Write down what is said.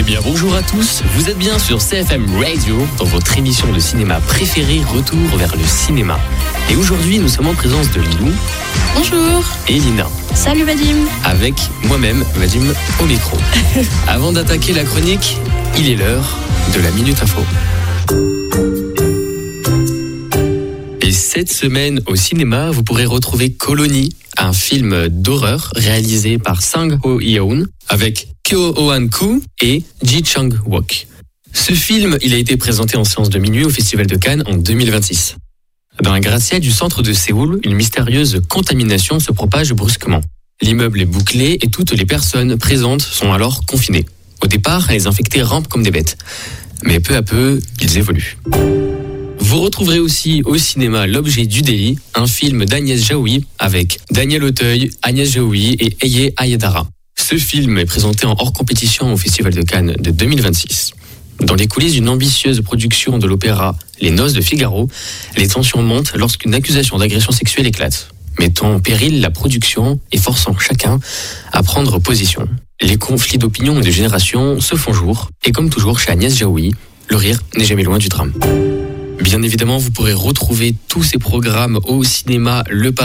bien, bonjour à tous. Vous êtes bien sur CFM Radio, dans votre émission de cinéma préférée, Retour vers le cinéma. Et aujourd'hui, nous sommes en présence de Lilou. Bonjour. Et Lina. Salut Vadim. Avec moi-même, Vadim, au micro. Avant d'attaquer la chronique, il est l'heure de la Minute Info. Et cette semaine au cinéma, vous pourrez retrouver Colony, un film d'horreur réalisé par Sang-ho Yeon avec Kyo Hoan-koo et Ji Chang-wook. Ce film, il a été présenté en séance de minuit au Festival de Cannes en 2026. Dans un gratte-ciel du centre de Séoul, une mystérieuse contamination se propage brusquement. L'immeuble est bouclé et toutes les personnes présentes sont alors confinées. Au départ, les infectés rampent comme des bêtes. Mais peu à peu, ils évoluent. Vous retrouverez aussi au cinéma L'Objet du délit, un film d'Agnès Jaoui avec Daniel Auteuil, Agnès Jaoui et Eye Ayedara. Ce film est présenté en hors compétition au Festival de Cannes de 2026. Dans les coulisses d'une ambitieuse production de l'opéra Les Noces de Figaro, les tensions montent lorsqu'une accusation d'agression sexuelle éclate, mettant en péril la production et forçant chacun à prendre position. Les conflits d'opinion et de génération se font jour, et comme toujours chez Agnès Jaoui, le rire n'est jamais loin du drame. Bien évidemment, vous pourrez retrouver tous ces programmes au cinéma Le